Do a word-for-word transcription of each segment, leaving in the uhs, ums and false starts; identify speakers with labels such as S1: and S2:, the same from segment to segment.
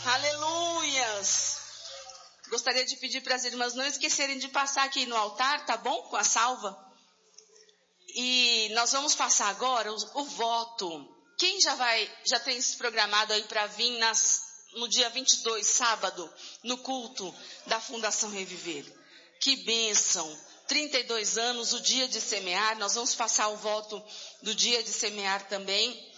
S1: Aleluias! Gostaria de pedir para as irmãs não esquecerem de passar aqui no altar, tá bom? Com a salva. E nós vamos passar agora o, o voto. Quem já vai, já tem se programado aí para vir nas, no dia vinte e dois, sábado, no culto da Fundação Reviver? Que bênção! trinta e dois anos, o dia de semear. Nós vamos passar o voto do dia de semear também.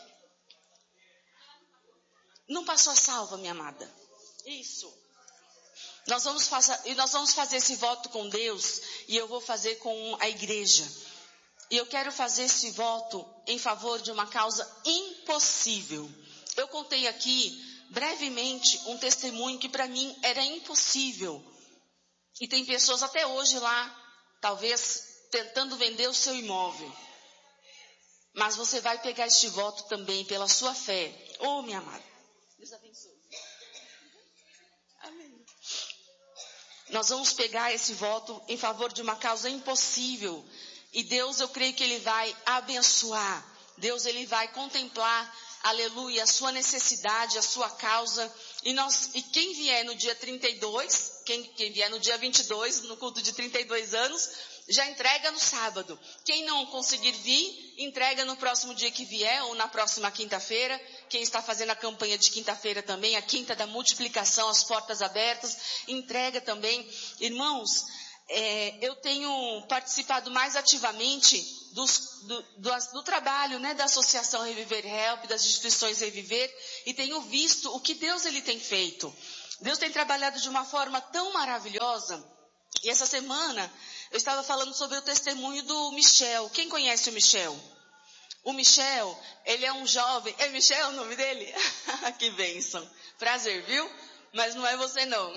S1: Não passou a salva, minha amada? Isso. Nós vamos fazer, e nós vamos fazer esse voto com Deus, e eu vou fazer com a igreja. E eu quero fazer esse voto em favor de uma causa impossível. Eu contei aqui, brevemente, um testemunho que para mim era impossível. E tem pessoas até hoje lá, talvez tentando vender o seu imóvel. Mas você vai pegar este voto também pela sua fé. Oh, minha amada. Deus abençoe. Amém. Nós vamos pegar esse voto em favor de uma causa impossível. E Deus, eu creio que Ele vai abençoar. Deus, Ele vai contemplar, aleluia, a sua necessidade, a sua causa. E, nós, e quem vier no dia trinta e dois, quem, quem vier no dia vinte e dois, no culto de trinta e dois anos, já entrega no sábado. Quem não conseguir vir, entrega no próximo dia que vier, ou na próxima quinta-feira. Quem está fazendo a campanha de quinta-feira também, a quinta da multiplicação, as portas abertas, entrega também. Irmãos, é, eu tenho participado mais ativamente dos, do, do, do trabalho, né, da Associação Reviver Help, das instituições Reviver, e tenho visto o que Deus ele tem feito. Deus tem trabalhado de uma forma tão maravilhosa. E essa semana eu estava falando sobre o testemunho do Michel. Quem conhece o Michel? O Michel, ele é um jovem. É Michel o nome dele? Que bênção. Prazer, viu? Mas não é você não.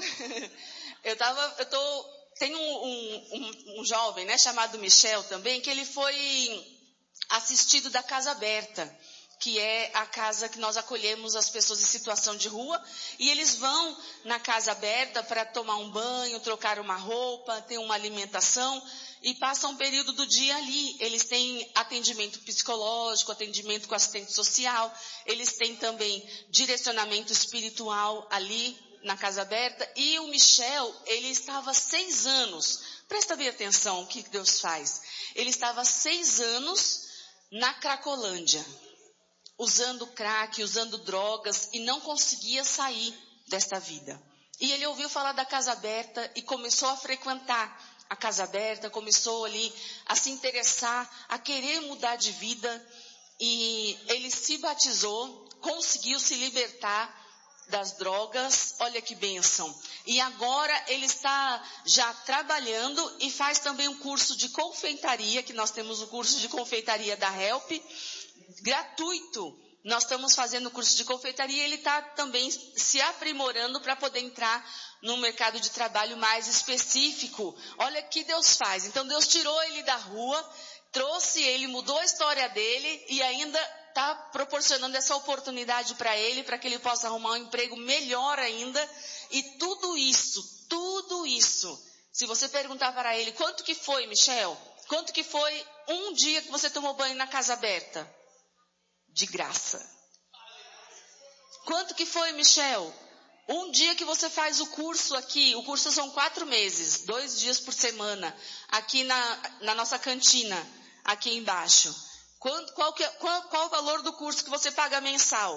S1: Eu tava, eu tô, tem um, um, um, um jovem, né, chamado Michel também, que ele foi assistido da Casa Aberta, que é a casa que nós acolhemos as pessoas em situação de rua, e eles vão na Casa Aberta para tomar um banho, trocar uma roupa, ter uma alimentação, e passam um período do dia ali. Eles têm atendimento psicológico, atendimento com assistente social, eles têm também direcionamento espiritual ali na Casa Aberta, e o Michel, ele estava seis anos, presta bem atenção o que Deus faz, ele estava seis anos na Cracolândia, usando crack, usando drogas, e não conseguia sair desta vida. E ele ouviu falar da Casa Aberta e começou a frequentar a Casa Aberta, começou ali a se interessar, a querer mudar de vida, e ele se batizou, conseguiu se libertar das drogas, olha que bênção. E agora ele está já trabalhando e faz também um curso de confeitaria, que nós temos o curso de confeitaria da Help, gratuito. Nós estamos fazendo o curso de confeitaria e ele está também se aprimorando para poder entrar num mercado de trabalho mais específico. Olha o que Deus faz. Então Deus tirou ele da rua, trouxe ele, mudou a história dele e ainda está proporcionando essa oportunidade para ele, para que ele possa arrumar um emprego melhor ainda. E tudo isso, tudo isso, se você perguntar para ele, quanto que foi, Michel? Quanto que foi um dia que você tomou banho na Casa Aberta? De graça. Quanto que foi, Michel? Um dia que você faz o curso aqui, o curso são quatro meses, dois dias por semana, aqui na, na nossa cantina, aqui embaixo. Quanto, qual, que, qual, qual o valor do curso que você paga mensal?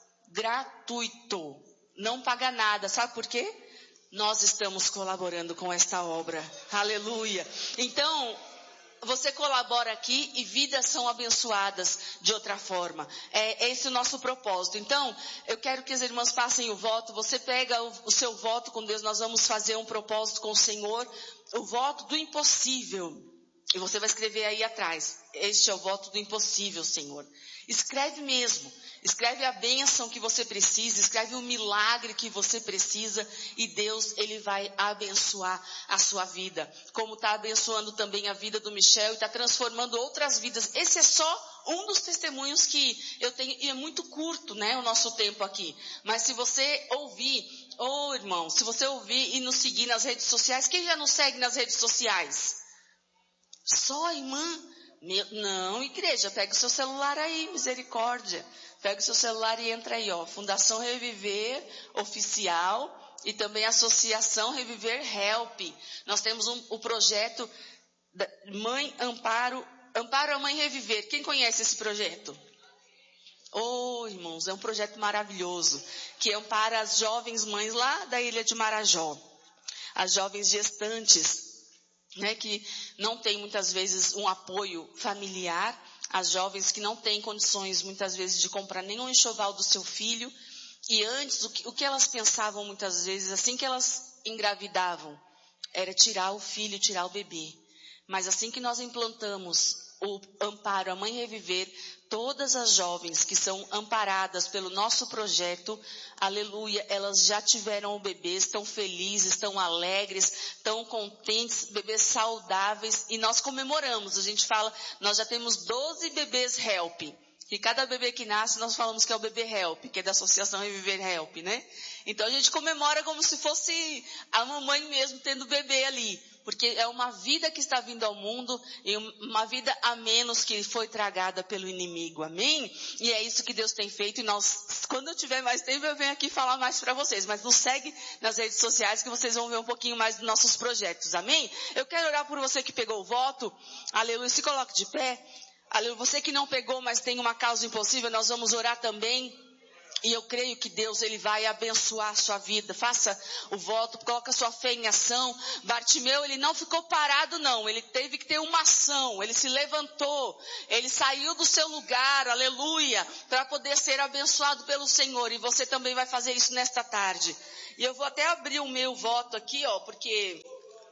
S1: Gratuito. Não paga nada. Sabe por quê? Nós estamos colaborando com esta obra. Aleluia. Então, você colabora aqui e vidas são abençoadas de outra forma. É, é esse o nosso propósito. Então, eu quero que as irmãs passem o voto. Você pega o, o seu voto com Deus. Nós vamos fazer um propósito com o Senhor. O voto do impossível. E você vai escrever aí atrás. Este é o voto do impossível, Senhor. Escreve mesmo. Escreve a bênção que você precisa. Escreve o milagre que você precisa. E Deus, Ele vai abençoar a sua vida. Como está abençoando também a vida do Michel. E está transformando outras vidas. Esse é só um dos testemunhos que eu tenho. E é muito curto, né, o nosso tempo aqui. Mas se você ouvir, ô oh, irmão, se você ouvir e nos seguir nas redes sociais. Quem já nos segue nas redes sociais? Só, irmã? Meu, não, igreja, pega o seu celular aí, misericórdia. Pega o seu celular e entra aí, ó. Fundação Reviver Oficial e também Associação Reviver Help. Nós temos um, o projeto da Mãe Amparo, Amparo a Mãe Reviver. Quem conhece esse projeto? Oh, irmãos, é um projeto maravilhoso que ampara as jovens mães lá da ilha de Marajó. As jovens gestantes, né, que não têm muitas vezes um apoio familiar. As jovens que não têm condições muitas vezes de comprar nenhum enxoval do seu filho. E antes, o que, o que elas pensavam muitas vezes, assim que elas engravidavam, era tirar o filho, tirar o bebê. Mas assim que nós implantamos o Amparo a Mãe Reviver, todas as jovens que são amparadas pelo nosso projeto, aleluia, elas já tiveram o bebê, estão felizes, estão alegres, estão contentes, bebês saudáveis, e nós comemoramos. A gente fala, nós já temos doze bebês Help. E cada bebê que nasce, nós falamos que é o bebê Help, que é da Associação Reviver Help, né? Então a gente comemora como se fosse a mamãe mesmo tendo bebê ali. Porque é uma vida que está vindo ao mundo e uma vida a menos que foi tragada pelo inimigo, amém? E é isso que Deus tem feito e nós, quando eu tiver mais tempo, eu venho aqui falar mais para vocês. Mas nos segue nas redes sociais que vocês vão ver um pouquinho mais dos nossos projetos, amém? Eu quero orar por você que pegou o voto, aleluia, se coloque de pé. Aleluia, você que não pegou, mas tem uma causa impossível, nós vamos orar também. E eu creio que Deus, Ele vai abençoar a sua vida. Faça o voto, coloca a sua fé em ação. Bartimeu, ele não ficou parado não. Ele teve que ter uma ação. Ele se levantou. Ele saiu do seu lugar, aleluia, para poder ser abençoado pelo Senhor. E você também vai fazer isso nesta tarde. E eu vou até abrir o meu voto aqui, ó, porque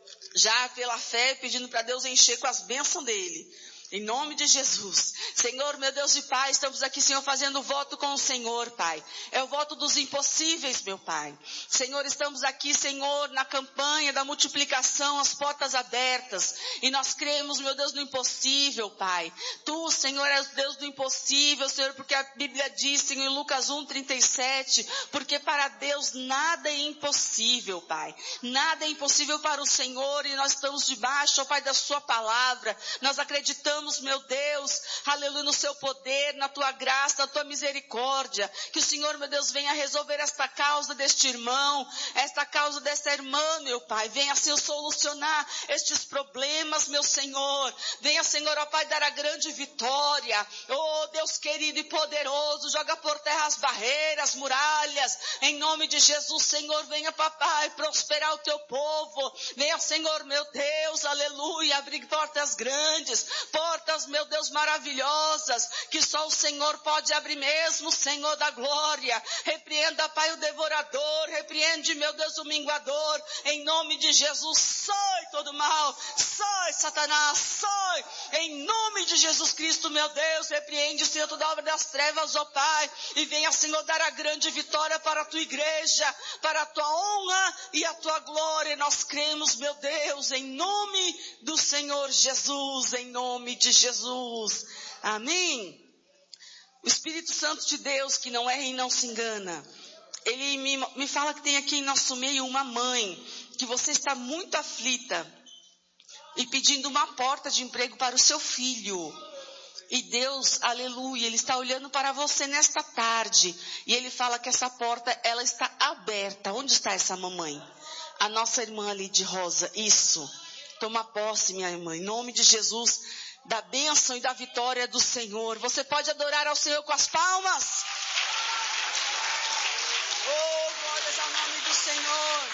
S1: já pela fé, pedindo para Deus encher com as bênçãos dEle. Em nome de Jesus. Senhor, meu Deus e Pai, estamos aqui, Senhor, fazendo voto com o Senhor, Pai. É o voto dos impossíveis, meu Pai. Senhor, estamos aqui, Senhor, na campanha da multiplicação, as portas abertas. E nós cremos, meu Deus, no impossível, Pai. Tu, Senhor, és o Deus do impossível, Senhor, porque a Bíblia diz, Senhor, em Lucas um, trinta e sete, porque para Deus nada é impossível, Pai. Nada é impossível para o Senhor e nós estamos debaixo, ó Pai, da Sua palavra. Nós acreditamos, meu Deus, aleluia, no seu poder, na tua graça, na tua misericórdia, que o Senhor, meu Deus, venha resolver esta causa deste irmão, esta causa desta irmã, meu Pai, venha, Senhor, solucionar estes problemas, meu Senhor, venha, Senhor, ó Pai, dar a grande vitória, oh Deus querido e poderoso, joga por terra as barreiras, muralhas, em nome de Jesus, Senhor, venha, papai, prosperar o teu povo, venha, Senhor, meu Deus, aleluia, abrir portas grandes, portas, meu Deus, maravilhosas, que só o Senhor pode abrir mesmo, Senhor da glória. Repreenda, Pai, o devorador, repreende, meu Deus, o minguador, em nome de Jesus. Sai todo mal, sai, Satanás, sai, em nome de Jesus Cristo, meu Deus, repreende, Senhor, toda obra das trevas, ó Pai, e venha, Senhor, dar a grande vitória para a tua igreja, para a tua honra e a tua glória. Nós cremos, meu Deus, em nome do Senhor Jesus, em nome de Jesus, amém. O Espírito Santo de Deus, que não erra e não se engana, ele me, me fala que tem aqui em nosso meio uma mãe, que você está muito aflita e pedindo uma porta de emprego para o seu filho. E Deus, aleluia, Ele está olhando para você nesta tarde e Ele fala que essa porta, ela está aberta. Onde está essa mamãe? A nossa irmã ali de rosa, isso. Toma posse, minha irmã, em nome de Jesus, da bênção e da vitória do Senhor. Você pode adorar ao Senhor com as palmas? Oh, glórias ao nome do Senhor.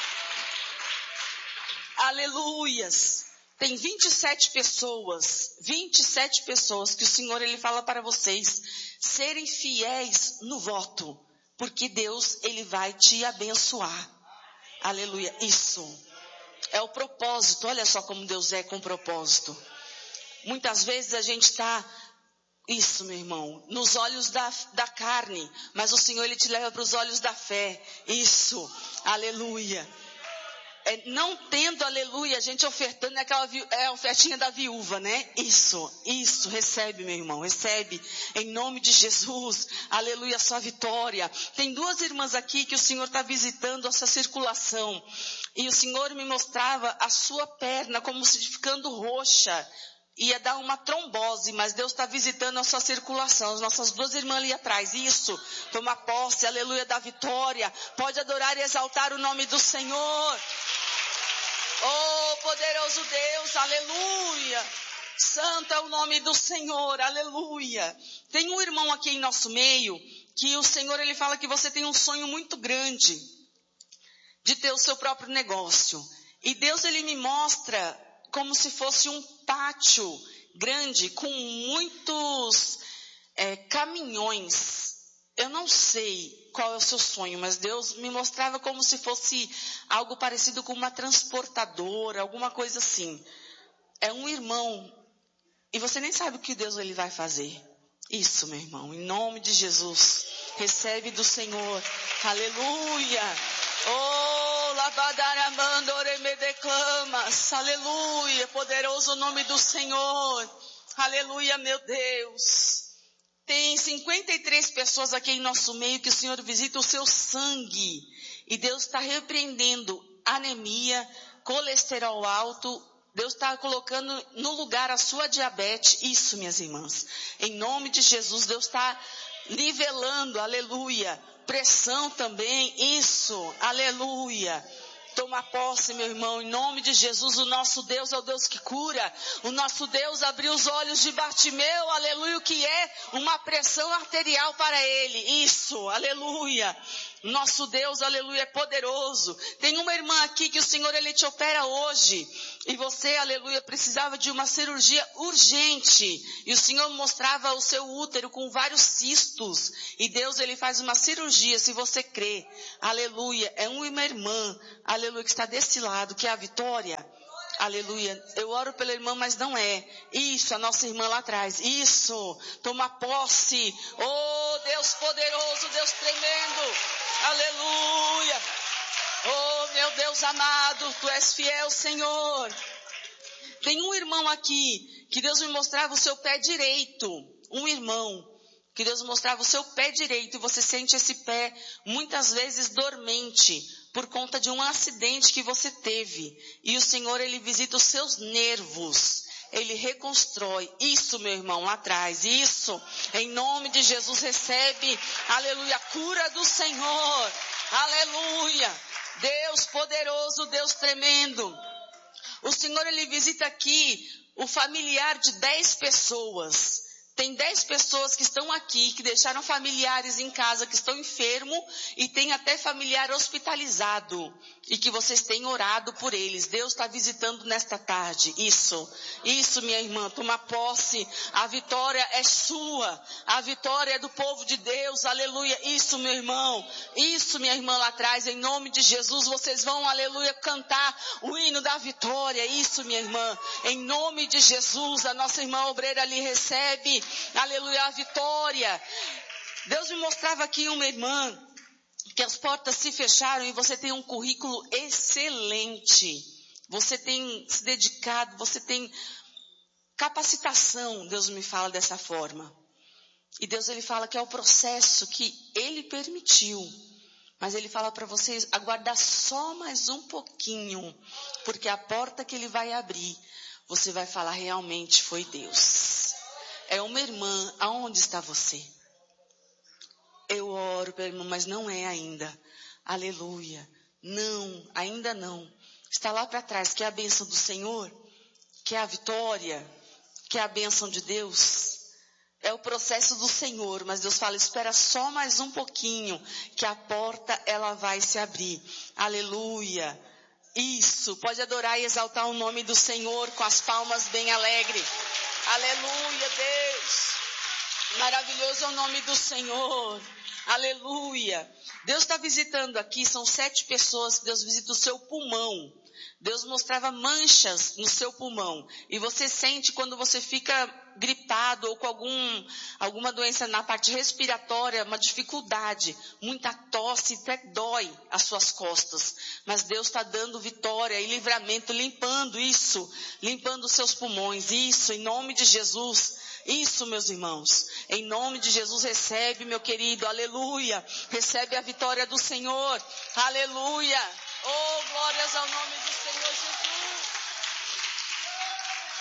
S1: Aleluias. Tem vinte e sete pessoas, vinte e sete pessoas que o Senhor, Ele fala para vocês serem fiéis no voto, porque Deus, Ele vai te abençoar. Aleluia. Isso é o propósito. Olha só como Deus é com propósito. Muitas vezes a gente está, isso, meu irmão, nos olhos da, da carne, mas o Senhor, Ele te leva para os olhos da fé. Isso, aleluia. É, não tendo, aleluia, a gente ofertando aquela é a ofertinha da viúva, né? Isso, isso, recebe, meu irmão, recebe, em nome de Jesus, aleluia, a sua vitória. Tem duas irmãs aqui que o Senhor está visitando essa circulação, e o Senhor me mostrava a sua perna como se ficando roxa. ia dar uma trombose, mas Deus está visitando a sua circulação. As nossas duas irmãs ali atrás, isso, toma posse, aleluia, da vitória. Pode adorar e exaltar o nome do Senhor. Oh, poderoso Deus, aleluia. Santo é o nome do Senhor, aleluia. Tem um irmão aqui em nosso meio, que o Senhor, ele fala que você tem um sonho muito grande, de ter o seu próprio negócio. E Deus, ele me mostra como se fosse um pátio grande, com muitos é, caminhões. Eu não sei qual é o seu sonho, mas Deus me mostrava como se fosse algo parecido com uma transportadora, alguma coisa assim. É um irmão, e você nem sabe o que Deus ele vai fazer. Isso, meu irmão, em nome de Jesus, recebe do Senhor, aleluia. Oh, labadaramando oremedeclamas, aleluia, poderoso o nome do Senhor, aleluia, meu Deus. Tem cinquenta e três pessoas aqui em nosso meio que o Senhor visita o seu sangue. E Deus está repreendendo anemia, colesterol alto. Deus está colocando no lugar a sua diabetes. Isso, minhas irmãs. Em nome de Jesus, Deus está nivelando, aleluia. Pressão também, isso, aleluia. Toma posse, meu irmão, em nome de Jesus. O nosso Deus é o Deus que cura. O nosso Deus abriu os olhos de Bartimeu, aleluia, o que é uma pressão arterial para ele. Isso, aleluia. Nosso Deus, aleluia, é poderoso. Tem uma irmã aqui que o Senhor, ele te opera hoje. E você, aleluia, precisava de uma cirurgia urgente. E o Senhor mostrava o seu útero com vários cistos. E Deus, ele faz uma cirurgia, se você crê. Aleluia, é uma irmã, aleluia, que está desse lado, que é a Vitória. Aleluia, eu oro pela irmã, mas não é. Isso, a nossa irmã lá atrás. Isso, toma posse. Oh, Deus poderoso, Deus tremendo. Aleluia. Oh, meu Deus amado, tu és fiel, Senhor. Tem um irmão aqui, que Deus me mostrava o seu pé direito. Um irmão, que Deus mostrava o seu pé direito. E você sente esse pé, muitas vezes, dormente, por conta de um acidente que você teve. E o Senhor, ele visita os seus nervos. Ele reconstrói. Isso, meu irmão, lá atrás. Isso. Em nome de Jesus, recebe, aleluia, a cura do Senhor. Aleluia. Deus poderoso, Deus tremendo. O Senhor, ele visita aqui o familiar de dez pessoas. Tem dez pessoas que estão aqui, que deixaram familiares em casa, que estão enfermos, e tem até familiar hospitalizado, e que vocês têm orado por eles. Deus está visitando nesta tarde. Isso, isso, minha irmã, toma posse. A vitória é sua, a vitória é do povo de Deus, aleluia. Isso, meu irmão, isso, minha irmã lá atrás, em nome de Jesus, vocês vão, aleluia, cantar o hino da vitória. Isso, minha irmã, em nome de Jesus, a nossa irmã obreira ali recebe, aleluia, a vitória. Deus me mostrava aqui uma irmã, que as portas se fecharam e você tem um currículo excelente. Você tem se dedicado, você tem capacitação, Deus me fala dessa forma. E Deus, ele fala que é o processo que ele permitiu. Mas ele fala para vocês aguardar só mais um pouquinho, porque a porta que ele vai abrir, você vai falar, realmente foi Deus. É uma irmã, aonde está você? Eu oro pela irmã, mas não é ainda. Aleluia. Não, ainda não. Está lá para trás, que é a bênção do Senhor, que é a vitória, que é a bênção de Deus. É o processo do Senhor, mas Deus fala, espera só mais um pouquinho, que a porta, ela vai se abrir. Aleluia. Isso, pode adorar e exaltar o nome do Senhor com as palmas bem alegres. Aleluia, Deus. Maravilhoso é o nome do Senhor. Aleluia. Deus está visitando aqui, são sete pessoas que Deus visita o seu pulmão. Deus mostrava manchas no seu pulmão. E você sente quando você fica gripado ou com algum, alguma doença na parte respiratória, uma dificuldade, muita tosse, até dói as suas costas. Mas Deus está dando vitória e livramento, limpando isso, limpando os seus pulmões. Isso, em nome de Jesus. Isso, meus irmãos, em nome de Jesus, recebe, meu querido, aleluia, recebe a vitória do Senhor, aleluia, oh, glórias ao nome do Senhor Jesus,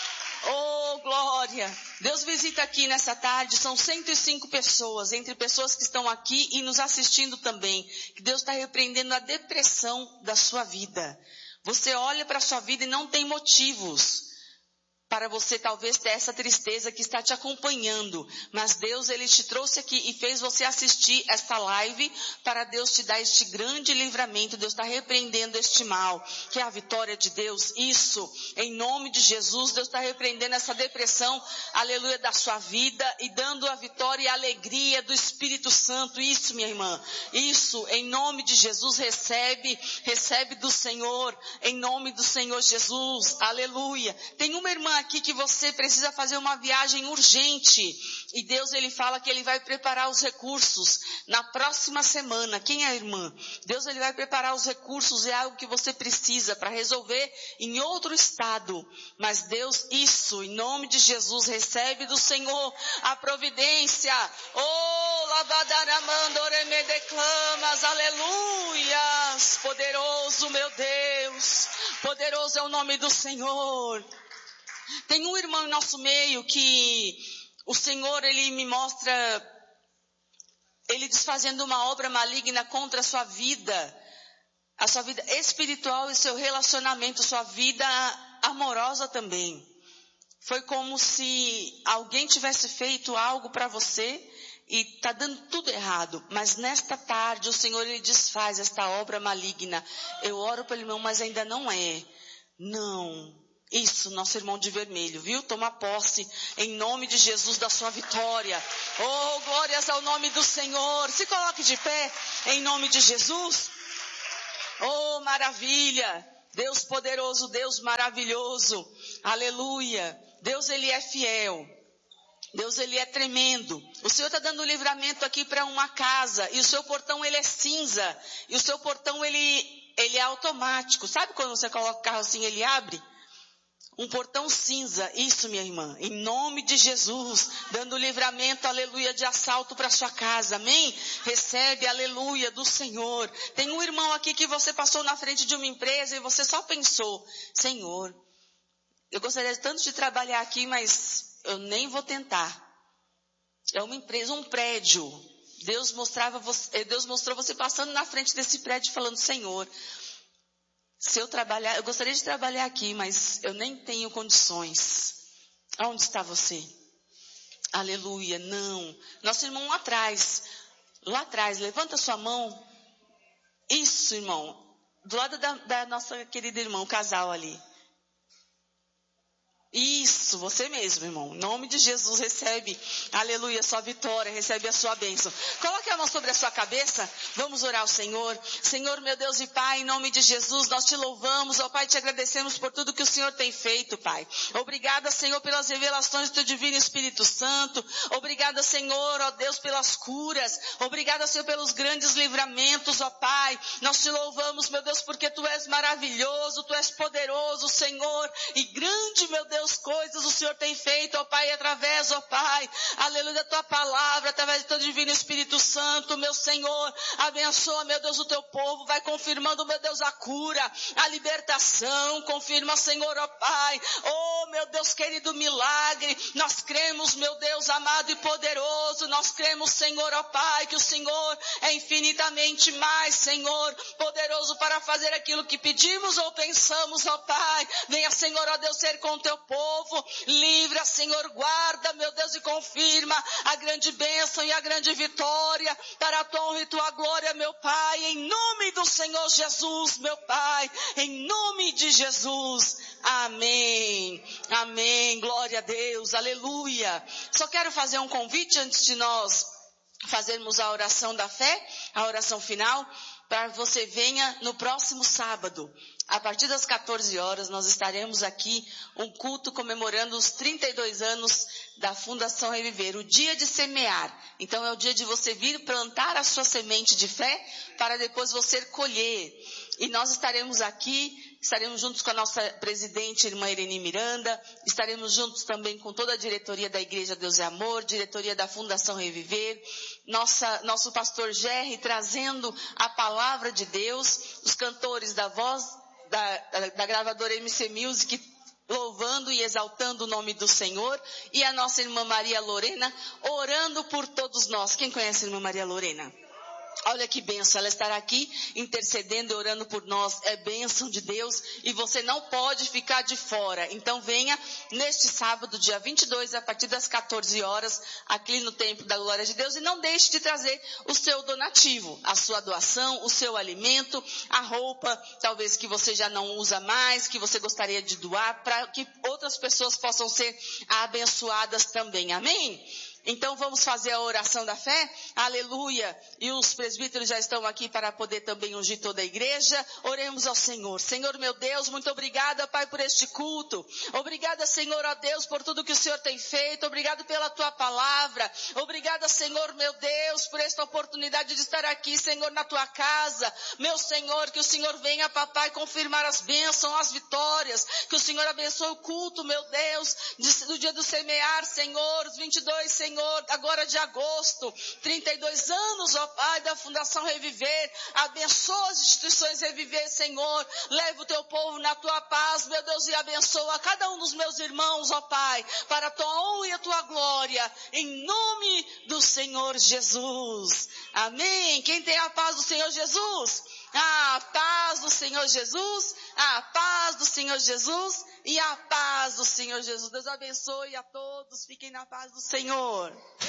S1: Oh, glória. Deus visita aqui nessa tarde, são cento e cinco pessoas, entre pessoas que estão aqui e nos assistindo também. Que Deus está repreendendo a depressão da sua vida. Você olha para a sua vida e não tem motivos para você talvez ter essa tristeza que está te acompanhando. Mas Deus, Ele te trouxe aqui e fez você assistir esta live para Deus te dar este grande livramento. Deus está repreendendo este mal, que é a vitória de Deus. Isso, em nome de Jesus, Deus está repreendendo essa depressão, aleluia, da sua vida e dando a vitória e a alegria do Espírito Santo. Isso, minha irmã, isso, em nome de Jesus, recebe, recebe do Senhor, em nome do Senhor Jesus, aleluia. Tem uma irmã aqui que você precisa fazer uma viagem urgente e Deus, Ele fala que Ele vai preparar os recursos na próxima semana. Quem é a irmã? Deus, Ele vai preparar os recursos, é algo que você precisa para resolver em outro estado, mas Deus, isso, em nome de Jesus, recebe do Senhor a providência. Oh, lavadaramandore me declamas, aleluias, poderoso meu Deus, poderoso é o nome do Senhor. Tem um irmão em nosso meio que o Senhor, Ele me mostra, Ele desfazendo uma obra maligna contra a sua vida, a sua vida espiritual e seu relacionamento, sua vida amorosa também. Foi como se alguém tivesse feito algo para você e está dando tudo errado. Mas nesta tarde o Senhor, Ele desfaz esta obra maligna. Eu oro pelo irmão, mas ainda não é. Não. Isso, nosso irmão de vermelho, viu? Toma posse em nome de Jesus da sua vitória. Oh, glórias ao nome do Senhor. Se coloque de pé em nome de Jesus. Oh, maravilha. Deus poderoso, Deus maravilhoso. Aleluia. Deus, Ele é fiel. Deus, Ele é tremendo. O Senhor está dando livramento aqui para uma casa e o seu portão, ele é cinza. E o seu portão, ele, ele é automático. Sabe quando você coloca o carro assim, ele abre? Um portão cinza, isso, minha irmã, em nome de Jesus, dando livramento, aleluia, de assalto para sua casa, amém? Recebe, aleluia, do Senhor. Tem um irmão aqui que você passou na frente de uma empresa e você só pensou, Senhor, eu gostaria tanto de trabalhar aqui, mas eu nem vou tentar. É uma empresa, um prédio. Deus mostrava você, Deus mostrou você passando na frente desse prédio falando, Senhor, se eu trabalhar, eu gostaria de trabalhar aqui, mas eu nem tenho condições. Aonde está você? Aleluia, não. Nosso irmão lá atrás, lá atrás, levanta sua mão. Isso, irmão. Do lado da, da nossa querida irmã, o casal ali. Isso, você mesmo, irmão. Em nome de Jesus, recebe, aleluia, a sua vitória, recebe a sua bênção. Coloque a mão sobre a sua cabeça, vamos orar ao Senhor. Senhor, meu Deus e Pai, em nome de Jesus, nós te louvamos, ó Pai, te agradecemos por tudo que o Senhor tem feito, Pai. Obrigada, Senhor, pelas revelações do teu divino Espírito Santo. Obrigada, Senhor, ó Deus, pelas curas. Obrigada, Senhor, pelos grandes livramentos, ó Pai. Nós te louvamos, meu Deus, porque tu és maravilhoso, tu és poderoso, Senhor, e grande, meu Deus, Deus, coisas o Senhor tem feito, ó Pai, através, ó Pai, aleluia, da tua palavra, através do teu divino Espírito Santo, meu Senhor, abençoa, meu Deus, o teu povo, vai confirmando, meu Deus, a cura, a libertação, confirma, Senhor, ó Pai, oh, meu Deus querido, milagre, nós cremos, meu Deus, amado e poderoso, nós cremos, Senhor, ó Pai, que o Senhor é infinitamente mais, Senhor, poderoso para fazer aquilo que pedimos ou pensamos, ó Pai, venha, Senhor, ó Deus, ser com o teu povo, livra, Senhor, guarda, meu Deus, e confirma a grande bênção e a grande vitória para a tua honra e tua glória, meu Pai, em nome do Senhor Jesus, meu Pai, em nome de Jesus, amém, amém, glória a Deus, aleluia. Só quero fazer um convite antes de nós fazermos a oração da fé, a oração final, para que você venha no próximo sábado. A partir das quatorze horas, nós estaremos aqui, um culto comemorando os trinta e dois anos da Fundação Reviver, o dia de semear. Então é o dia de você vir plantar a sua semente de fé, para depois você colher. E nós estaremos aqui, estaremos juntos com a nossa presidente, irmã Irene Miranda, estaremos juntos também com toda a diretoria da Igreja Deus é Amor, diretoria da Fundação Reviver, nossa, nosso pastor Gerry trazendo a palavra de Deus, os cantores da voz, Da, da, da gravadora M C Music, louvando e exaltando o nome do Senhor, e a nossa irmã Maria Lorena orando por todos nós. Quem conhece a irmã Maria Lorena? Olha que bênção, ela estará aqui intercedendo e orando por nós, é bênção de Deus e você não pode ficar de fora. Então venha neste sábado, dia vinte e dois, a partir das quatorze horas, aqui no Templo da Glória de Deus, e não deixe de trazer o seu donativo, a sua doação, o seu alimento, a roupa, talvez que você já não usa mais, que você gostaria de doar, para que outras pessoas possam ser abençoadas também, amém? Então vamos fazer a oração da fé, aleluia, e os presbíteros já estão aqui para poder também ungir toda a igreja. Oremos ao Senhor. Senhor meu Deus, muito obrigada, Pai, por este culto, obrigada, Senhor, ó Deus, por tudo que o Senhor tem feito, obrigado pela tua palavra, obrigada, Senhor meu Deus, por esta oportunidade de estar aqui, Senhor, na tua casa, meu Senhor, que o Senhor venha, papai, confirmar as bênçãos, as vitórias, que o Senhor abençoe o culto, meu Deus, do dia do semear, Senhor, os vinte e dois, Senhor, agora de agosto, trinta e dois anos, ó Pai, da Fundação Reviver, abençoa as instituições Reviver, Senhor, leva o teu povo na tua paz, meu Deus, e abençoa cada um dos meus irmãos, ó Pai, para a tua honra e a tua glória, em nome do Senhor Jesus, amém. Quem tem a paz do Senhor Jesus? A paz do Senhor Jesus, a paz do Senhor Jesus e a paz do Senhor Jesus. Deus abençoe a todos, fiquem na paz do Senhor.